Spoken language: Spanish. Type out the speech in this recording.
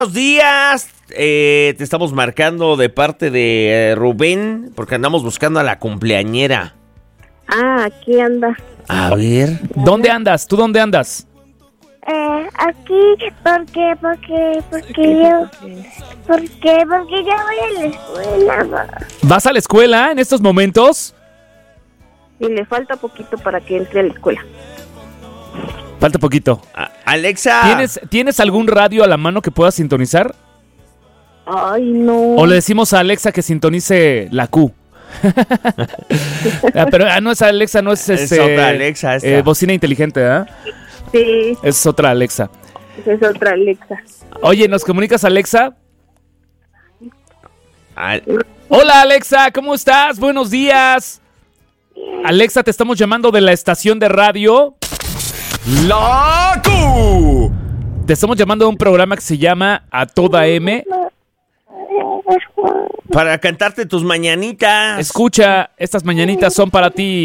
Buenos días, te estamos marcando de parte de Rubén, porque andamos buscando a la cumpleañera. Aquí anda. A ver. ¿Dónde andas? ¿Tú dónde andas? Aquí, porque yo voy a la escuela, ma. ¿Vas a la escuela en estos momentos? Y le falta poquito para que entre a la escuela. Falta poquito. Alexa. ¿Tienes algún radio a la mano que puedas sintonizar? Ay, no. O le decimos a Alexa que sintonice la Q. Pero no es Alexa, no es Es otra Alexa esta. bocina inteligente, ¿eh? Sí, Es otra Alexa. es otra Alexa. Oye, ¿nos comunicas, Alexa? Al- Hola, Alexa, ¿cómo estás? Buenos días. Alexa, te estamos llamando de la estación de radio ¡La Q! Te estamos llamando de un programa que se llama A Toda M. Para cantarte tus mañanitas. Escucha, estas mañanitas son para ti.